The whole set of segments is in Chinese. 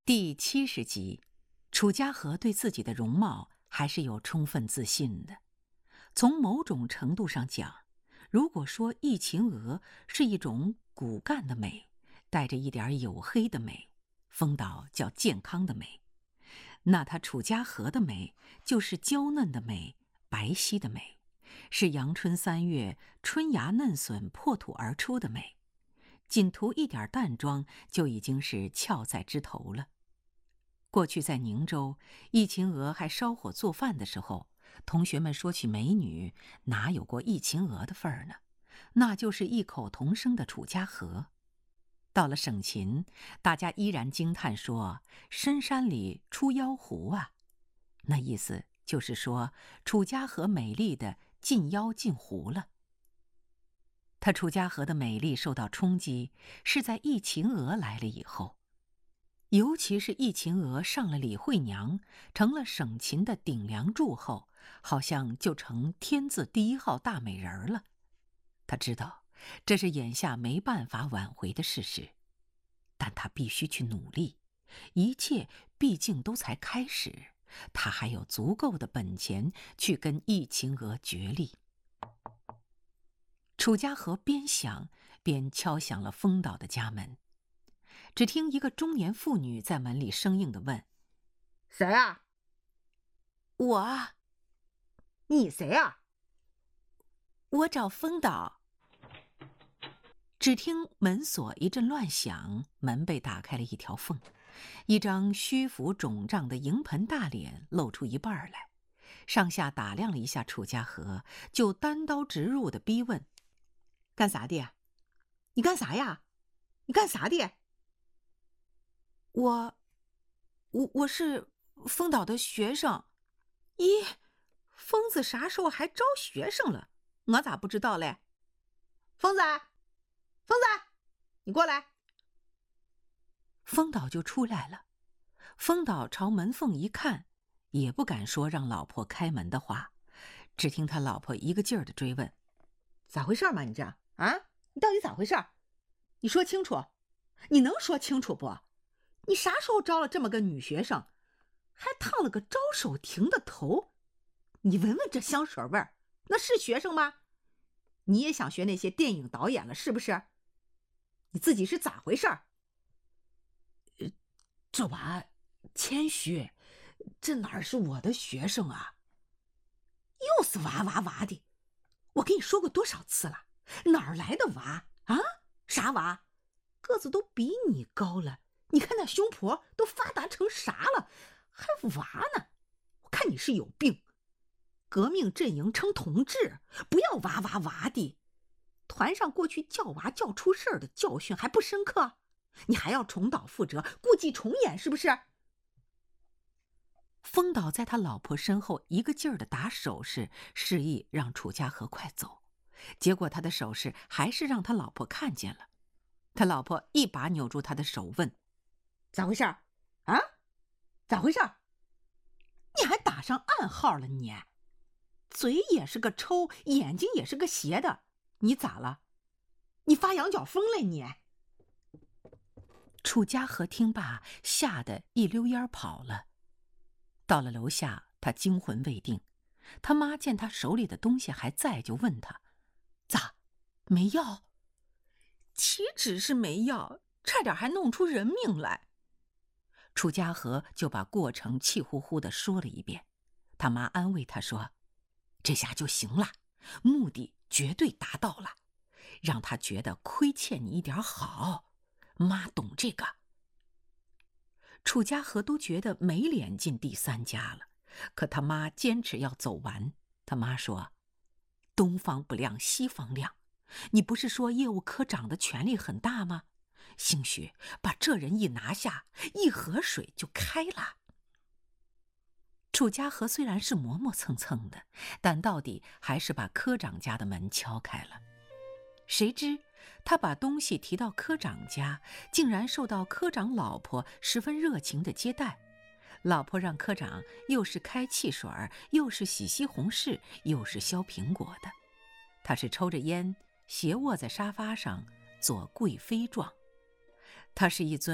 第70集，楚家和对自己的容貌还是有充分自信的。从某种程度上讲，如果说易秦娥是一种骨干的美，带着一点黝黑的美，风岛叫健康的美，那他楚家和的美就是娇嫩的美，白皙的美，是阳春3月春芽嫩笋破土而出的美，仅涂一点淡妆就已经是俏在枝头了。过去在宁州，易秦娥还烧火做饭的时候，同学们说起美女，哪有过易秦娥的份儿呢？那就是异口同声的楚家和。到了省秦，大家依然惊叹说：“深山里出妖狐啊！”那意思就是说，楚家和美丽的进妖进狐了。他楚家和的美丽受到冲击，是在易秦娥来了以后。尤其是易秦娥上了李惠娘，成了省秦的顶梁柱后，好像就成天字第1号大美人了。他知道这是眼下没办法挽回的事实，但他必须去努力，一切毕竟都才开始，他还有足够的本钱去跟易秦娥决力。楚家和边想边敲响了风岛的家门。只听一个中年妇女在门里生硬地问：“ 谁啊？”“ 我啊。”“ 你谁啊？”“ 我找风岛。”只听门锁一阵乱响，门被打开了一条缝，一张虚浮肿胀的银盆大脸露出一半来，上下打量了一下楚家和，就单刀直入地逼问：“ 干啥的？你干啥呀？你干啥的？”“ 我是风岛的学生。”“ 咦，疯子啥时候还招学生了？我咋不知道嘞？”“疯子，疯子，你过来。” 风岛就出来了。风岛朝门缝一看，也不敢说让老婆开门的话，只听他老婆一个劲儿地追问：“ 咋回事嘛？你这啊，你到底咋回事？你说清楚，你能说清楚不？你啥时候招了这么个女学生，还烫了个招手亭的头？你闻闻这香水味儿，那是学生吗？你也想学那些电影导演了是不是？你自己是咋回事？”“ 这娃谦虚，这哪是我的学生啊？”“ 又是娃娃娃的，我跟你说过多少次了，哪儿来的娃啊？啥娃？个子都比你高了，你看那胸脯都发达成啥了，还娃呢？我看你是有病。革命阵营称同志，不要娃娃娃的。团上过去叫娃叫出事儿的教训还不深刻？你还要重蹈覆辙，故伎重演是不是？” 风岛在他老婆身后一个劲儿地打手势，示意让楚家和快走。结果他的手势还是让他老婆看见了。他老婆一把扭住他的手问：“ 咋回事啊？咋回事？你还打上暗号了你？嘴也是个抽，眼睛也是个斜的，你咋了？你发羊角风了你？” 楚家和听罢，吓得一溜烟跑了。到了楼下，他惊魂未定。他妈见他手里的东西还在，就问他：“咋，没要？”“ 岂止是没要，差点还弄出人命来。” 楚家和就把过程气呼呼地说了一遍。他妈安慰他说：“这下就行了，目的绝对达到了，让他觉得亏欠你一点好，妈懂这个。”楚家和都觉得没脸进第3家了，可他妈坚持要走完。他妈说：“东方不亮西方亮，你不是说业务科长的权力很大吗？兴许把这人一拿下，一河水就开了。”楚家和虽然是磨磨蹭蹭的，但到底还是把科长家的门敲开了。谁知他把东西提到科长家，竟然受到科长老婆十分热情的接待。老婆让科长又是开汽水，又是洗西红柿，又是削苹果的。他是抽着烟，斜卧在沙发上，做贵妃状。他是一尊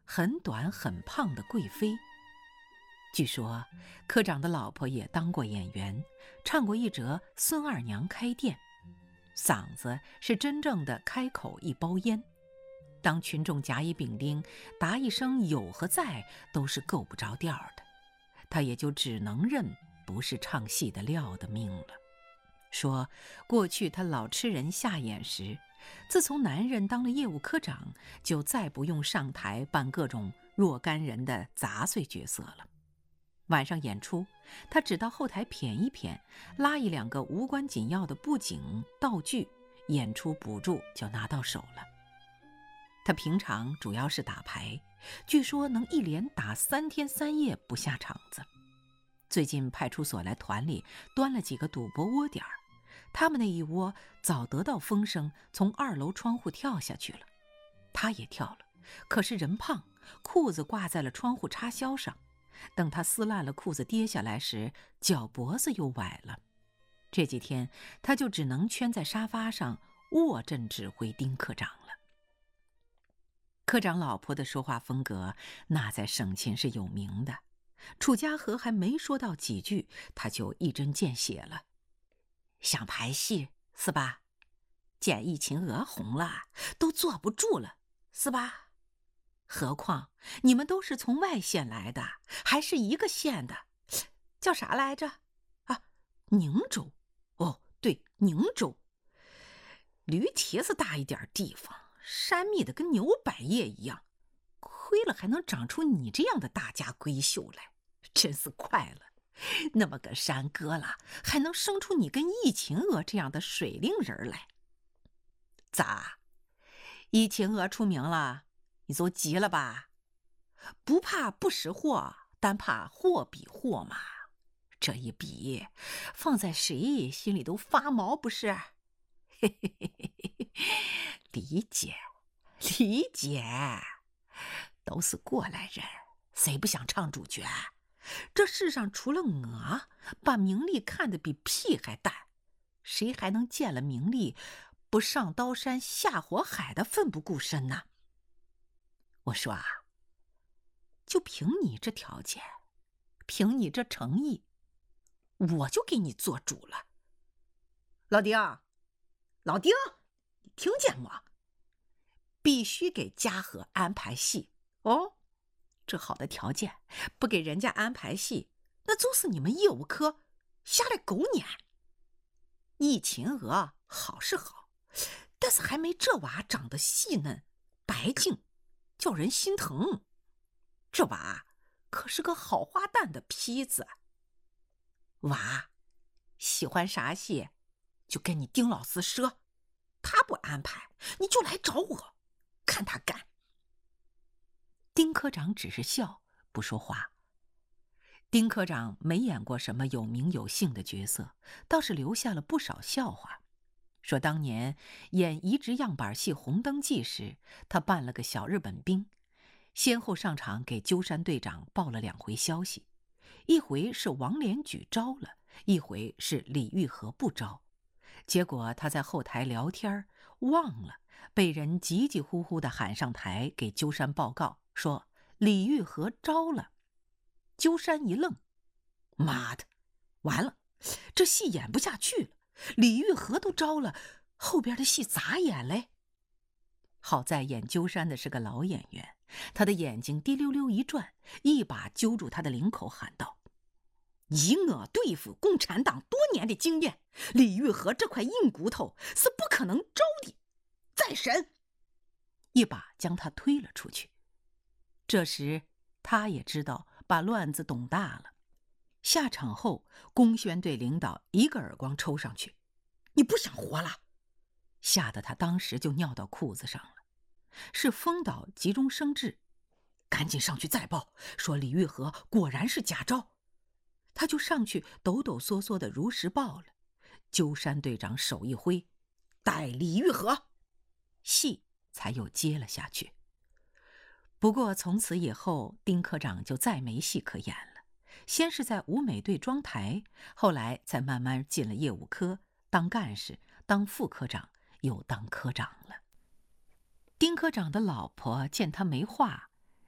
很短很胖的贵妃。据说科长的老婆也当过演员，唱过一折《孙二娘开店》，嗓子是真正的开口一包烟。当群众甲乙丙丁答一声有和在都是够不着调的，他也就只能认不是唱戏的料的命了。说过去他老吃人下眼时，自从男人当了业务科长，就再不用上台扮各种若干人的杂碎角色了。晚上演出，他只到后台谝一谝，拉一两个无关紧要的布景道具，演出补助就拿到手了。他平常主要是打牌，据说能一连打3天3夜不下场子。最近派出所来团里端了几个赌博窝点儿，他们那一窝早得到风声，从2楼窗户跳下去了。他也跳了，可是人胖，裤子挂在了窗户插销上。等他撕烂了裤子跌下来时，脚脖子又崴了。这几天他就只能圈在沙发上卧阵指挥丁科长了。科长老婆的说话风格那在省勤是有名的，楚家和还没说到几句，他就一针见血了。想拍戏是吧？见疫情鹅红了，都坐不住了是吧？何况你们都是从外县来的，还是一个县的，叫啥来着？啊，宁州。哦，对，宁州。驴蹄子大一点地方，山密的跟牛百叶一样，亏了还能长出你这样的大家闺秀来，真是快了。那么个山割了，还能生出你跟疫情鹅这样的水灵人来。咋？疫情鹅出名了，你都急了吧？不怕不识货，单怕货比货嘛。这一比，放在谁心里都发毛，不是？嘿嘿嘿嘿嘿，理解，理解，都是过来人，谁不想唱主角？这世上除了我，把名利看得比屁还淡，谁还能见了名利，不上刀山下火海的奋不顾身呢？我说啊，就凭你这条件，凭你这诚意，我就给你做主了。老丁，老丁，你听见我？必须给嘉禾安排戏哦。这好的条件，不给人家安排戏，那就是你们业务科下来狗撵。疫情鹅好是好，但是还没这娃长得细嫩白净，叫人心疼。这娃可是个好花旦的坯子。娃喜欢啥戏，就跟你丁老师说，他不安排，你就来找我，看他干。丁科长只是笑，不说话。丁科长没演过什么有名有姓的角色，倒是留下了不少笑话。说当年演移植样板戏《红灯记》时，他扮了个小日本兵，先后上场给鸠山队长报了2回消息，一回是王连举招了，一回是李玉和不招。结果他在后台聊天忘了，被人急急呼呼地喊上台给鸠山报告，说李玉和招了。鸠山一愣，妈的，完了，这戏演不下去了，李玉和都招了，后边的戏咋演嘞？好在演鸠山的是个老演员，他的眼睛滴溜溜一转，一把揪住他的领口喊道：以我对付共产党多年的经验，李玉和这块硬骨头是不可能招的，再审！一把将他推了出去。这时他也知道把乱子捅大了，下场后工宣队领导一个耳光抽上去，你不想活了？吓得他当时就尿到裤子上了。是丰岛急中生智，赶紧上去再报，说李玉和果然是假招。他就上去抖抖嗦嗦的如实报了。鸠山队长手一挥，带李玉和，戏才又接了下去。不过从此以后，丁科长就再没戏可演了。先是在舞美队装台，后来才慢慢进了业务科，当干事，当副科长，又当科长了。丁科长的老婆见他没话，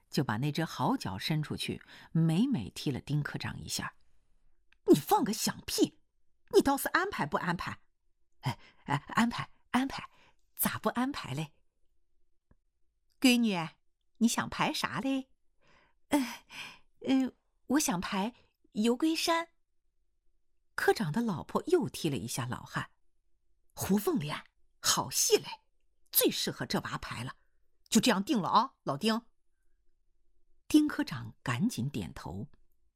就把那只好脚伸出去，美美踢了丁科长一下。 你放个响屁！你倒是安排不安排？ 安排，咋不安排嘞？ 闺女，你想排啥嘞？ 我想排游龟山。 科长的老婆又踢了一下老汉。胡凤莲，好戏嘞，最适合这娃排了，就这样定了啊，老丁。 丁科长赶紧点头。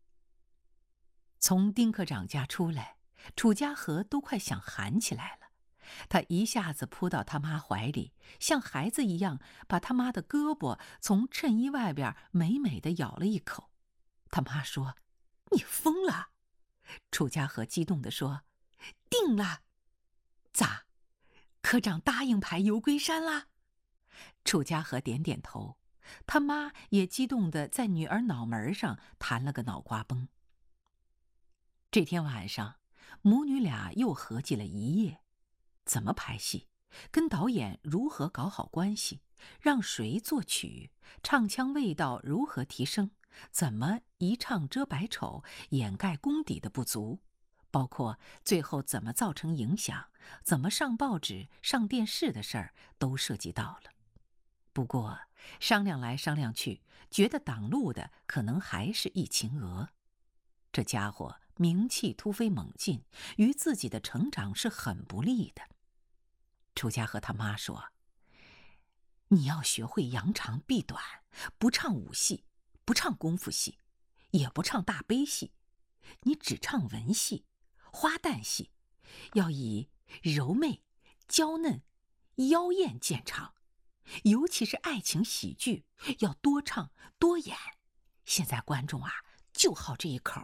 从丁科长家出来，楚家和都快想喊起来了。他一下子扑到他妈怀里，像孩子一样把他妈的胳膊从衬衣外边美美的咬了一口。他妈说：“ 你疯了！” 楚家和激动地说：“ 定了！” 咋？科长答应排游龟山啦？楚家和点点头，他妈也激动地在女儿脑门上弹了个脑瓜崩。这天晚上，母女俩又合计了一夜，怎么排戏，跟导演如何搞好关系，让谁作曲，唱腔味道如何提升，怎么一唱遮百丑，掩盖功底的不足，包括最后怎么造成影响，怎么上报纸、上电视的事儿都涉及到了。不过商量来商量去，觉得挡路的可能还是易秦娥。这家伙名气突飞猛进，于自己的成长是很不利的。楚家和他妈说：“你要学会扬长避短，不唱武戏，不唱功夫戏，也不唱大悲戏，你只唱文戏、花旦戏，要以柔媚、娇嫩、妖艳见长，尤其是爱情喜剧，要多唱多演。现在观众啊，就好这一口。”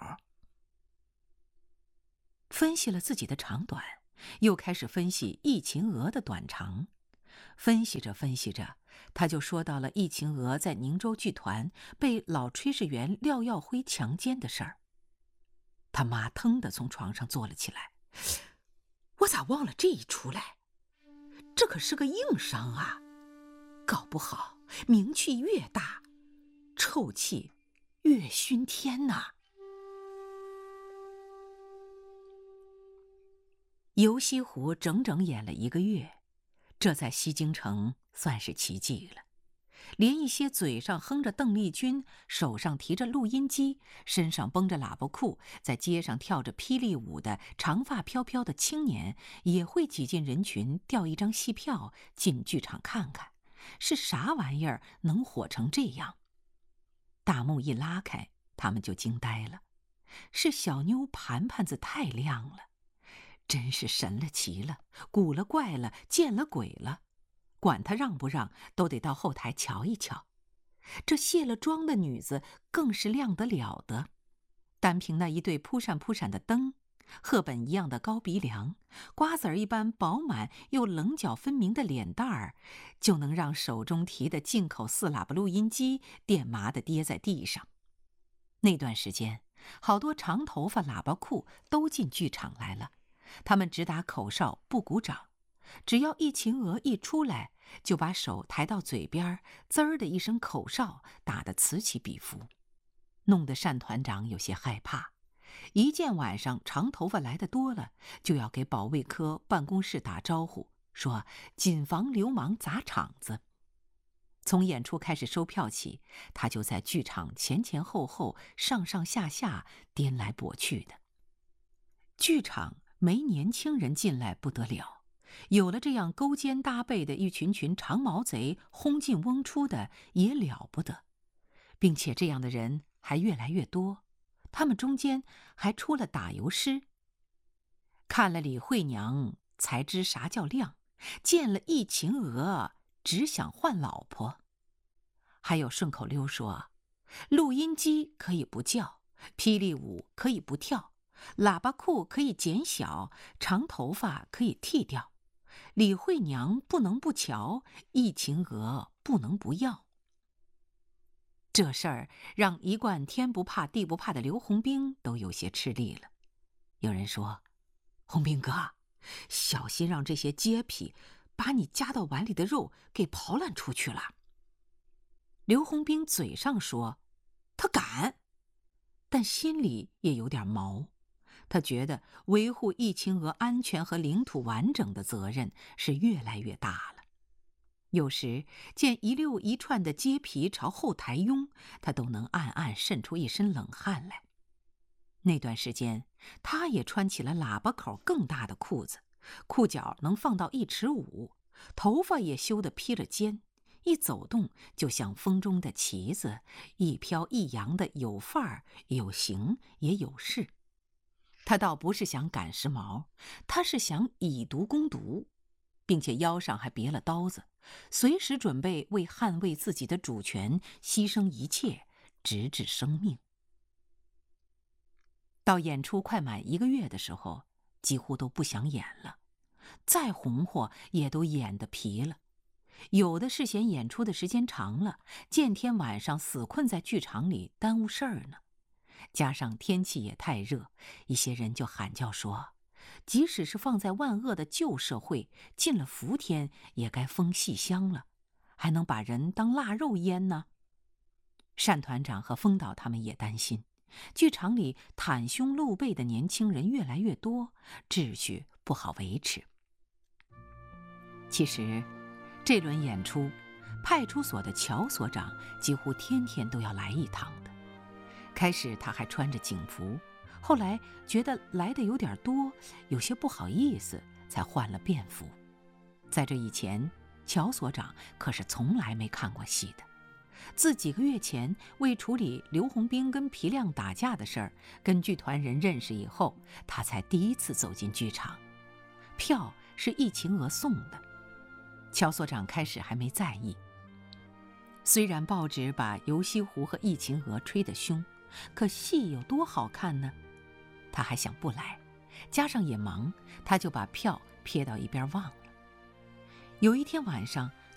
分析了自己的长短，又开始分析易秦娥的短长。分析着分析着，他就说到了易秦娥在宁州剧团被老炊事员廖耀辉强奸的事儿。他妈腾地从床上坐了起来：“ 我咋忘了这一出来？这可是个硬伤啊，搞不好名气越大，臭气越熏天呐！” 游西湖整整演了1个月，这在西京城算是奇迹了。连一些嘴上哼着邓丽君，手上提着录音机，身上绷着喇叭裤，在街上跳着霹雳舞的长发飘飘的青年，也会挤进人群调一张戏票进剧场看看，是啥玩意儿能火成这样？大幕一拉开，他们就惊呆了，是小妞盘盘子太亮了。真是神了奇了，古了怪了，见了鬼了，管他让不让，都得到后台瞧一瞧。这卸了妆的女子更是亮得了的，单凭那一对扑闪扑闪的灯，赫本一样的高鼻梁，瓜子儿一般饱满又棱角分明的脸蛋儿，就能让手中提的进口4喇叭录音机电麻地跌在地上。那段时间，好多长头发喇叭裤都进剧场来了。他们只打口哨不鼓掌，只要易秦娥一出来，就把手抬到嘴边，滋儿的一声口哨打得此起彼伏，弄得单团长有些害怕。一见晚上长头发来的多了，就要给保卫科办公室打招呼，说谨防流氓砸场子。从演出开始收票起，他就在剧场前前后后、上上下下颠来簸去的。剧场没年轻人进来不得了，有了这样勾肩搭背的一群群长毛贼轰进嗡出的也了不得，并且这样的人还越来越多，他们中间还出了打油诗。看了李慧娘才知啥叫亮，见了易秦娥只想换老婆。还有顺口溜说，录音机可以不叫，霹雳舞可以不跳，喇叭裤可以减小，长头发可以剃掉，李慧娘不能不瞧，易秦娥不能不要。这事儿让一贯天不怕地不怕的刘洪兵都有些吃力了。有人说，洪兵哥，小心让这些街痞把你夹到碗里的肉给刨烂出去了。 刘洪兵嘴上说他敢，但心里也有点毛。他觉得维护易秦娥安全和领土完整的责任是越来越大了。有时见一溜一串的街皮朝后台拥，他都能暗暗渗出一身冷汗来。那段时间，他也穿起了喇叭口更大的裤子，裤脚能放到1.5尺，头发也修得披了肩，一走动就像风中的旗子，一飘一扬的，有范儿，有形，也有势。他倒不是想赶时髦，他是想以毒攻毒，并且腰上还别了刀子，随时准备为捍卫自己的主权牺牲一切，直至生命。到演出快满1个月的时候，几乎都不想演了，再红火也都演得疲了。有的是嫌演出的时间长了，见天晚上死困在剧场里耽误事儿呢。加上天气也太热，一些人就喊叫说，即使是放在万恶的旧社会，进了伏天也该封戏箱了，还能把人当腊肉腌呢？单团长和风导他们也担心，剧场里袒胸露背的年轻人越来越多，秩序不好维持。其实这轮演出，派出所的乔所长几乎天天都要来一趟的。开始他还穿着警服，后来觉得来的有点多，有些不好意思，才换了便服。在这以前，乔所长可是从来没看过戏的。自几个月前为处理刘洪兵跟皮亮打架的事儿，跟剧团人认识以后，他才第一次走进剧场。票是易秦娥送的。乔所长开始还没在意，虽然报纸把游西湖和易秦娥吹得凶，可戏有多好看呢？他还想不来，加上也忙，他就把票撇到一边忘了。有一天晚上，